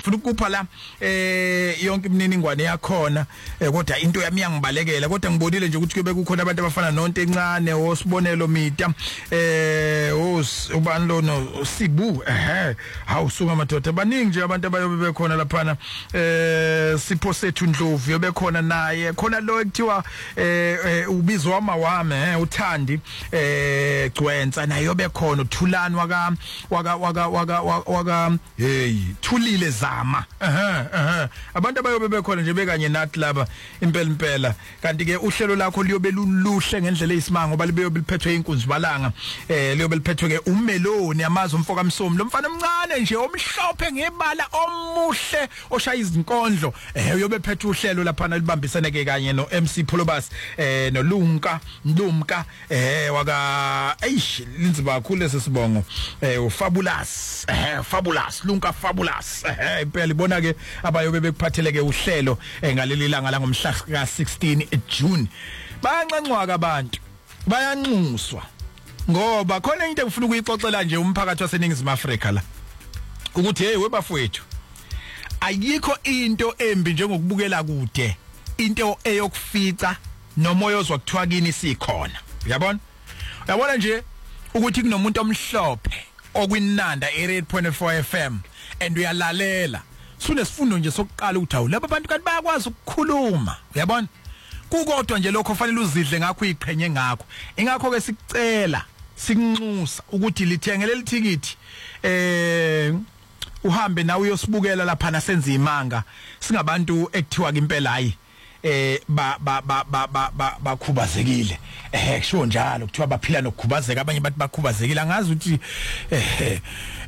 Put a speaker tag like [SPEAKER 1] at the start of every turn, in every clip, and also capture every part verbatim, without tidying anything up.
[SPEAKER 1] ngifuna ukupha la eh yonke imininingwane yakhona kodwa into yami yangibalekela kodwa ngibonile nje ukuthi kube kukhona abantu abafana nonto encane osibonelo mita eh os ubani lo no Sibu ehe awusuka madoda baningi nje abantu abayobe bekhona lapha eh Sipho sethu Ndlovu yobe khona naye khona lo ekuthiwa eh ubizwa wamawame eh uThandi eh Gcwensa naye yobe khona uThulani waka waka waka waka waka hey Thulile Zama ehe ehe abantu abayobe bekhona nje bekanye nathi laba impela impela kanti ke uhlelo lakho liyobe luluhle ngendlela eyisimanga ngoba libe liphethwe inkunzi balanga eh liyobe liphethwe ke uMeloni amazi umfoka Msomi lo mfana omncane nje omhlophe ngebala omuhle oshaya izinkondlo eh uyobe phethe uhlelo lapha libambisene ke kanye no M C Pholobas eh no Lunka Ndumka eh waka eish linziba kakhulu lesibongo eh uFabulous eh Fabulous Lunka Fabulous eh impela ibona ke abayobe bekuphatheleke uhlelo ngaleli langa la ngomhla ka sixteen June bayancancwa abantu bayanxuswa ngoba khona into engifuna ukuyixoxela nje umphakathi waseNingizimu Afrika la ukuthi hey webafowethu ayikho into embi njengokubukela kude into eyokufica nomoya ozwa kuthiwa kini sikhona uyabona uyabona nje ukuthi kunomuntu omhlophe okwinanda eight point four F M and uyalalela sunesifundo nje sokuqala ukuthi awu laba abantu kanti bayakwazi ukukhuluma uyabona kukodwa nje lokho fanele uzidle ngakho iqhenye ngakho ingakho ke sikucela sikunxusa ukuthi lithengele lithikithi eh uhambe nawe uyosibukela lapha nasenza imanga singabantu ekuthiwa ke impela hayi eh ba ba ba ba bakhubazekile eh kusho njalo kuthiwa baphila nokukhubazeka abanye bathi bakhubazekile angazi ukuthi eh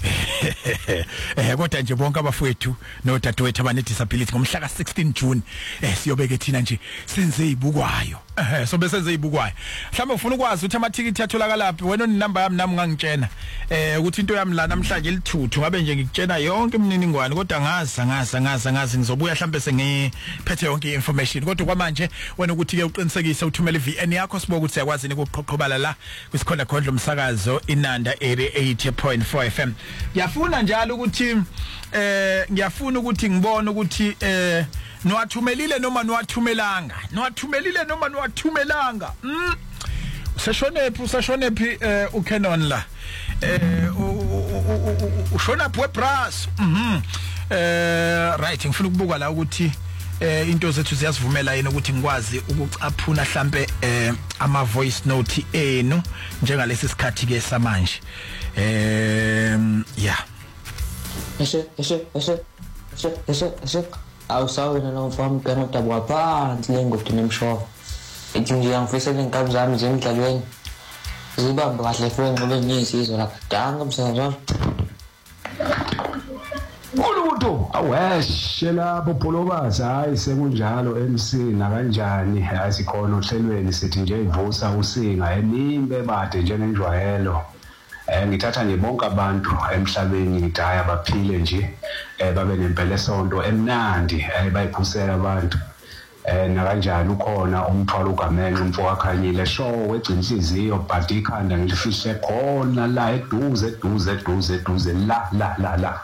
[SPEAKER 1] eh kodwa nje bonke abafowethu nodadewethu abane disability ngomhla ka sixteen June eh siyobeke thina nje senze izibukwayo eh so bese senze izibukwayo mhlawumbe ufuna ukwazi ukuthi amathikithi atholakala laphi wena onumber yami nami ngangitshena eh ukuthi into yami la namhlanje lithuthu ngabe nje ngikutshena yonke imininingwane kodwa ngazi ngazi ngazi ngazi ngizobuya mhlawumbe sengiphethe yonke information kodwa kwamanje wena ukuthi ke uqinisekise uthumele V N yakho sibo ukuthi yakwazi ukuqhoqhobala la kwisikhona khondlo umsakazo inanda eighty point four F M ngiyafuna njalo ukuthi eh ngiyafuna ukuthi ngibone ukuthi eh niwathumelile noma niwathumelanga niwathumelile noma niwathumelanga mm usashonephi usashonephi eh uCanon la eh ushona pwe brass mhm eh right ngifuna ukubuka la ukuthi eh into zethu ziyasivumela yena ukuthi ngikwazi ukucaphuna mhlambe eh ama voice note enu njengalesi sikhathi ke samanje eh yeah
[SPEAKER 2] ese ese ese ese ese ese awusawe nalo mfam kana tabwa phansi lengothi nemsho ethi nje angifisa lenkabi zami zemidlalweni zibamba kahle foni ngoba ngiyinsizwa la danga msakazo
[SPEAKER 3] Uluto aweshe lapho Pholobas hayi sekunjalo M C na kanjani asikhona ohlelweni sithi nje ivusa usinga emimbe bade njengenjwayelo eh ngithatha nje bonke abantu emhlabeni ngidaya baphile nje eh babe nempela sonto emnandi eh bayiphusela abantu eh na kanjani ukhona umthwalo uGamenxe umfoka Khanyile show wegcina inhliziyo but ikhanda ngilifishe khona la eduze eduze eduze eduze la la la la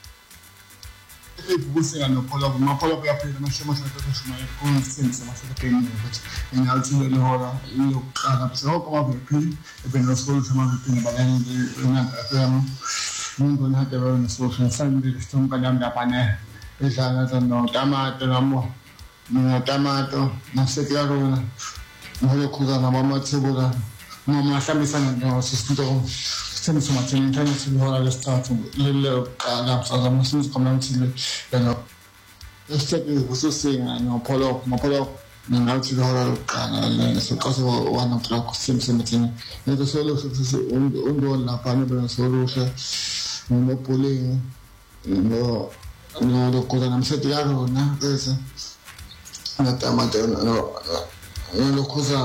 [SPEAKER 4] Ibukusela nopholo mapholo kuyaphela amashema asethoshima ekonsense masekeni ukuthi ingathile lehora iyokuqala bese konke abaphili ebenosolo thamaphini balani enanda FM umuntu nade bana social sandile sithomka nami lapha ne edlala no tomato namo no tomato naseklaro ngiyokhuza nabamathebula noma hlambisana nosisito senso mathini thana silihora lesithathu lelo qala msaza musinzi community lena esithathu ususinga nopholo mapholo ngathi lihora loqala lesixaso one o'clock simsimthini lezo solo undo lapha nebona solo no polling no no lokho namsethi yarona bese natamato no no lokho